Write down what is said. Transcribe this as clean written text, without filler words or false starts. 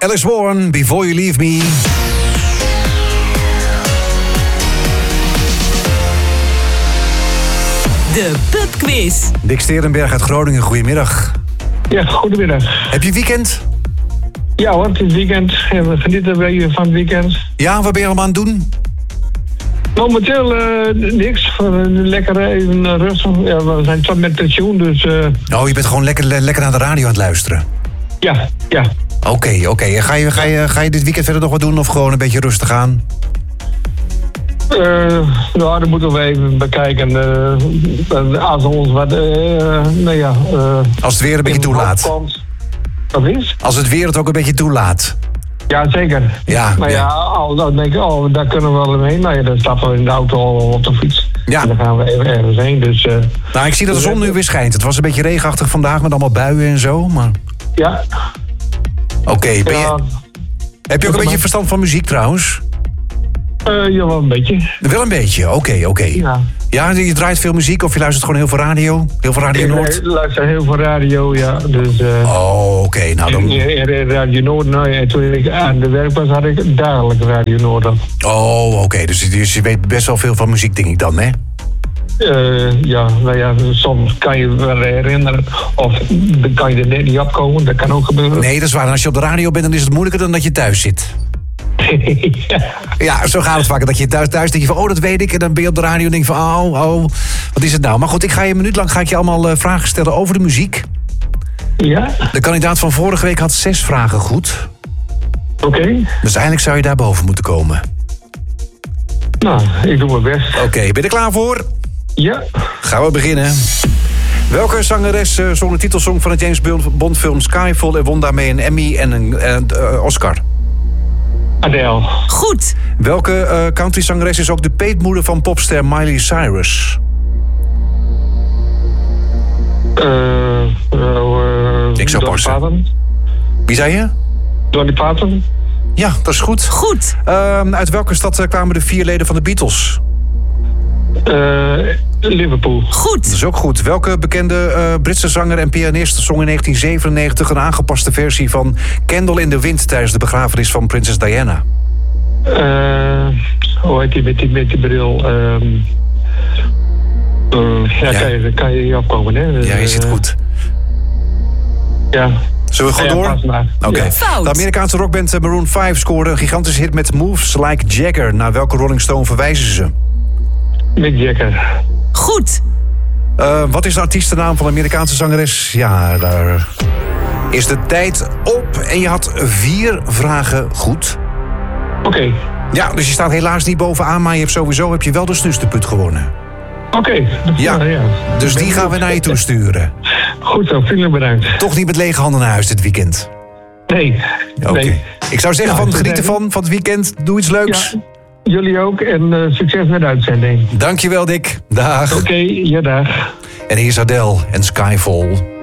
Alice Warren, Before You Leave Me. De pubquiz. Dick Sterenberg uit Groningen, goedemiddag. Ja, goedemiddag. Heb je weekend? Ja hoor, het is weekend. En we genieten weer van het weekend. Ja, wat ben je allemaal aan het doen? Momenteel niks. Lekker even rustig. Ja, we zijn tot met pensioen, dus... Oh, je bent gewoon lekker naar de radio aan het luisteren? Ja. Oké. En ga je dit weekend verder nog wat doen of gewoon een beetje rustig aan? Nou, dat moeten we even bekijken. Als ons wat... Als het weer een beetje toelaat. Wat is? Als het weer het ook een beetje toelaat. Ja, zeker. Ja, maar dan denk ik, daar kunnen we wel heen. Nou ja, dan stappen we in de auto of op de fiets. Ja. En dan gaan we even ergens heen. Dus, nou, ik zie dat de zon nu weer schijnt. Het was een beetje regenachtig vandaag met allemaal buien en zo, maar... Ja. Oké, heb je ook een beetje verstand van muziek trouwens? Ja, wel een beetje. Wel een beetje, oké. Ja. Ja, je draait veel muziek of je luistert gewoon heel veel radio? Heel veel Radio Noord? Ik luister heel veel radio, ja. Dus, oké. Nou dan... Radio Noord, nou, toen ik aan de werk was, had ik dagelijks Radio Noord. Oké. Dus je weet best wel veel van muziek, denk ik dan, hè? Soms kan je wel herinneren of dan kan je er net niet opkomen. Dat kan ook gebeuren. Nee, dat is waar. En als je op de radio bent, dan is het moeilijker dan dat je thuis zit. Ja, zo gaat het vaak. Dat je thuis denk je van, dat weet ik. En dan ben je op de radio en denk je van, wat is het nou? Maar goed, ik ga je een minuut lang je allemaal vragen stellen over de muziek. Ja? De kandidaat van vorige week had 6 vragen goed. Oké. Dus eigenlijk zou je daar boven moeten komen. Nou, ik doe mijn best. Oké, ben je er klaar voor? Ja. Gaan we beginnen. Welke zangeres zong de titelsong van het James Bond film Skyfall en won daarmee een Emmy en een Oscar? Adele. Goed. Welke countryzangeres is ook de peetmoeder van popster Miley Cyrus? Ik zou passen. Wie zei je? Dolly Parton. Ja, dat is goed. Goed. Uit welke stad kwamen de 4 leden van de Beatles? Liverpool. Goed. Dat is ook goed. Welke bekende Britse zanger en pianist zong in 1997 een aangepaste versie van Candle in the Wind tijdens de begrafenis van prinses Diana? Hoe heet die met die bril? Kan je niet opkomen, hè? Ja, je zit goed. Ja. Zullen we gewoon door? Oké. Ja. De Amerikaanse rockband Maroon 5 scoorde een gigantische hit met Moves Like Jagger. Naar welke Rolling Stone verwijzen ze? Mick Jagger. Goed. Wat is de artiestennaam van de Amerikaanse zangeres? Ja, daar is de tijd op. En je had 4 vragen goed. Oké. Ja, dus je staat helaas niet bovenaan, maar je hebt wel de snoesterput gewonnen. Oké. Ja. Dus die gaan we naar je toe sturen. Goed zo, vriendelijk bedankt. Toch niet met lege handen naar huis dit weekend? Nee. Oké. Nee. Ik zou zeggen, genieten van het weekend. Doe iets leuks. Ja, jullie ook en succes met de uitzending. Dankjewel, Dick. Dag. Oké, ja, dag. En hier is Adele en Skyfall.